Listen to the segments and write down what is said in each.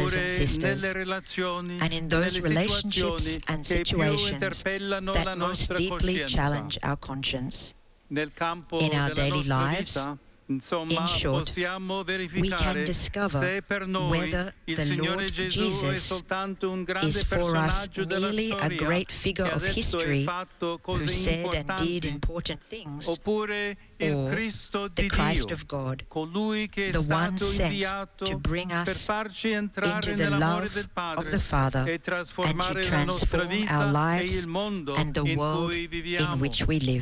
brothers and sisters, and in those relationships and situations that most deeply challenge our conscience. In our daily lives, in short, we can discover whether the Lord Jesus is for us merely a great figure of history who said and did important things, or the Christ of God, the one sent to bring us into the love of the Father and to transform our lives and the world in which we live.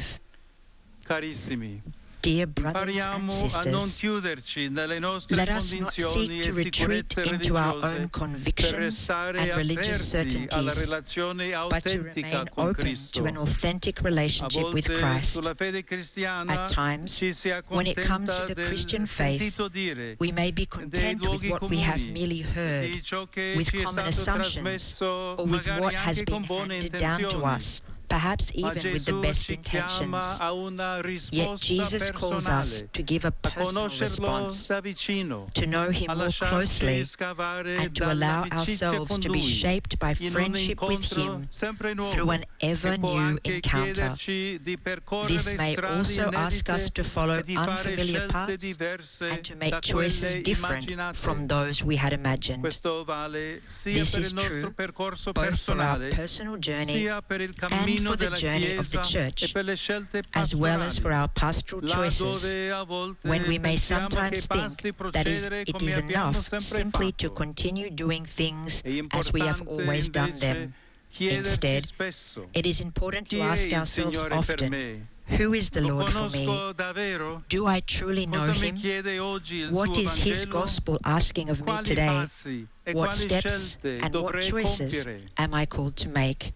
Dear brothers and sisters, let us not seek to retreat into our own convictions and religious certainties, but to remain open to an authentic relationship with Christ. At times, when it comes to the Christian faith, we may be content with what we have merely heard, with common assumptions, or with what has been handed down to us, perhaps even with the best intentions. Yet Jesus calls us to give a personal response, to know Him more closely, and to allow ourselves to be shaped by friendship with Him through an ever-new encounter. This may also ask us to follow unfamiliar paths and to make choices different from those we had imagined. This is true both for our personal journey and for the journey of the Church, as well as for our pastoral choices, when we may sometimes think that it is enough simply to continue doing things as we have always done them. Instead, it is important to ask ourselves often, who is the Lord for me? Do I truly know Him? What is His gospel asking of me today? What steps and what choices am I called to make?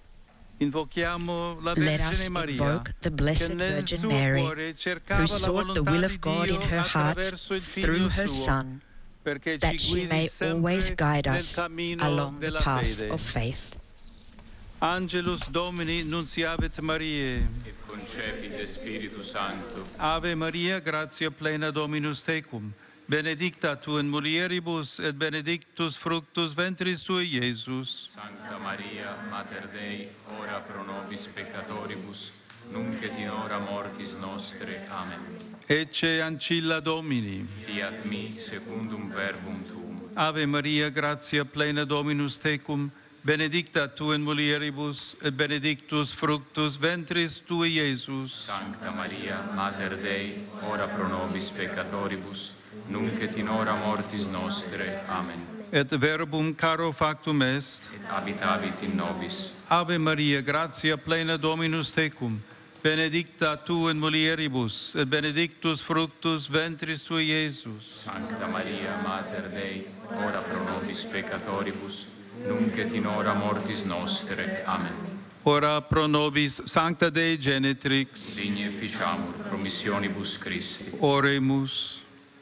Let us invoke the Blessed Virgin Mary, who sought the will of God in her heart through her Son, that she may always guide us along the path of faith. Angelus Domini nunciavit Mariae, et concepit Spiritus Sancto. Ave Maria, gratia plena Dominus tecum, benedicta tu in mulieribus, et benedictus fructus ventris tui, Iesus. Sancta Maria, Mater Dei, ora pro nobis peccatoribus, nunc et in hora mortis nostre. Amen. Ecce ancilla Domini. Fiat mi secundum verbum tuum. Ave Maria, gratia plena Dominus tecum, benedicta tu in mulieribus, et benedictus fructus ventris tui, Iesus. Sancta Maria, Mater Dei, ora pro nobis peccatoribus, nunc et in hora mortis nostre. Amen. Et verbum caro factum est, et habitavit in nobis. Ave Maria, gratia plena Dominus tecum, benedicta tu in mulieribus, et benedictus fructus ventris tui, Iesus. Sancta Maria, Mater Dei, ora pro nobis peccatoribus, nunc et in hora mortis nostre. Amen. Ora pro nobis, Sancta Dei Genitrix, digne ficiamur promissionibus Christi. Oremus.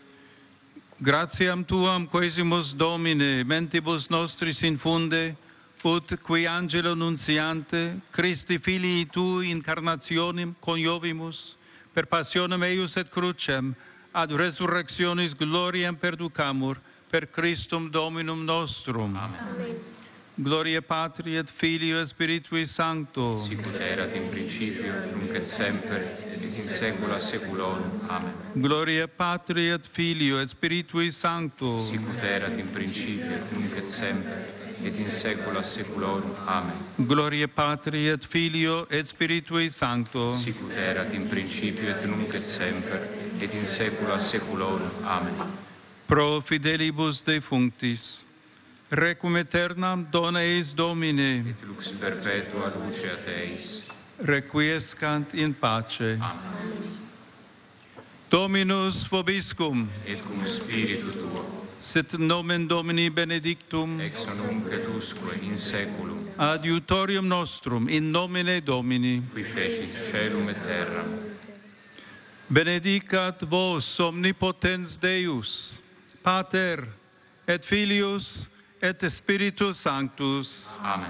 Gratiam Tuam quesimus Domine, mentibus nostris infunde, ut qui angelo nunciante, Christi filii Tui incarnationem coniovimus, per passionem eius et crucem, ad resurrectionis gloriam perducamur, per Christum Dominum nostrum. Amen. Gloria Patri et Filio et Spiritui Sancto. Sicut erat in principio, nunc et semper, et in saecula saeculorum. Amen. Gloria Patri et Filio et Spiritui Sancto. Sicut erat in principio, nunc et semper, et in saecula saeculorum. Amen. Gloria Patri et Filio et Spiritui Sancto. Sicut erat in principio, et nunc et semper, et in saecula saeculorum. Amen. Pro fidelibus defunctis, requiem aeternam dona eis Domine, et lux perpetua luceat eis. Requiescant in pace. Amen. Dominus vobiscum, et cum spiritu tuo, sit nomen Domini benedictum, ex nunc et usque in saeculum, adiutorium nostrum, in nomine Domini, qui fecit caelum et terram. Benedicat vos omnipotens Deus, Pater et Filius et Spiritus Sanctus. Amen.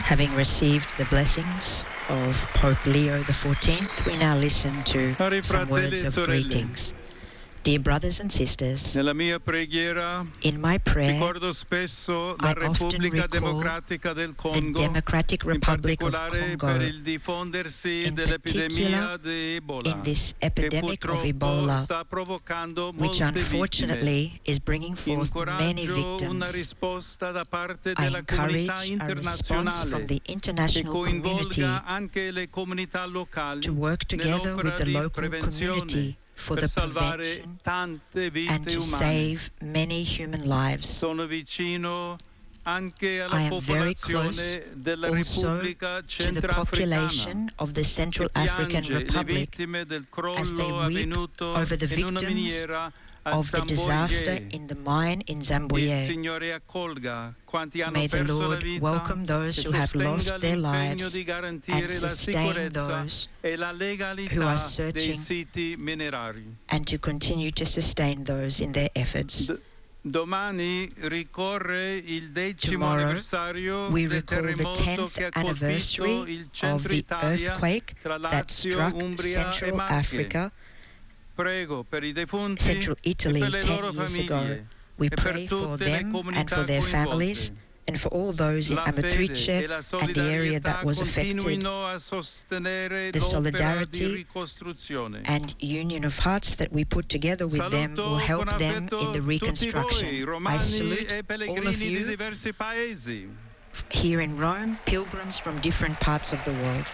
Having received the blessings of Pope Leo XIV, we now listen to some words of greetings. Dear brothers and sisters, nella mia preghiera in my prayer, ricordo spesso la Repubblica Democratica del Congo, the Democratic Republic in of particolare Congo, per il diffondersi dell'epidemia di Ebola, in this epidemic che of Ebola, sta provocando which molte unfortunately vittime. is bringing forth many Incoraggio una victims. risposta da parte I della comunità encourage a response from internazionale the che international community coinvolga anche le comunità locali to work together with nell'opera the di local prevenzione community for per the salvare prevention tante and vite to umane. save many human lives. Sono vicino anche I alla am very close popolazione della also Repubblica to the population Centrafricana of the Central che African piange le Republic vittime del as they crollo weep avvenuto over the in una victims miniera a of the disaster Zamboye. in the mine in Il Zamboye. Signore accolga quanti hanno May the perso la Lord vita welcome those e who have sostenga lost their l'impegno lives di and garantire la sustain sicurezza those e la who are legalità dei searching siti minerari. and to continue to sustain those in their efforts. Domani ricorre il 10° Tomorrow, anniversario we del recall the terremoto 10th che ha colpito anniversary il of centro the Italia earthquake tra that Lazio, struck Umbria e Central Marche. Africa, Prego per i defunti Central e Italy per le 10 loro years ago. famiglie We e per pray for tutte le them and comunità for their families coinvolte. and for all those in La fede Amatrice e la and the area solidarietà that was affected, continuino a sostenere the l'opera di solidarity ricostruzione. and union of hearts that we put together with them will Saluto help con them in affetto the tutti reconstruction. voi, I romani salute e all of pellegrini di you diversi paesi. here in Rome, pilgrims from different parts of the world.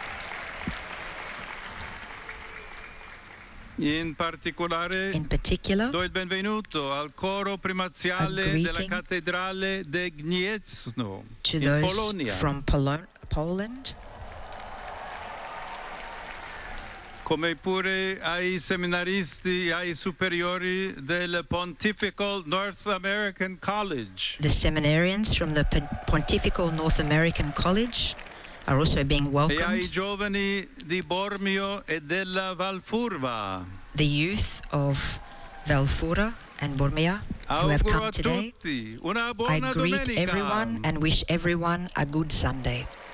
In particolare In particular, do il benvenuto al coro primaziale della greeting cattedrale di Gniezno to in those Polonia, from Poland, come pure ai seminaristi e ai superiori del Pontifical North American College. the seminarians from the Pontifical North American College are also being E ai welcomed. giovani di Bormio e della Valfurva. The youth of Valfura and Bormia who have Auguro come a today. tutti una I buona greet domenica. everyone and wish everyone a good Sunday.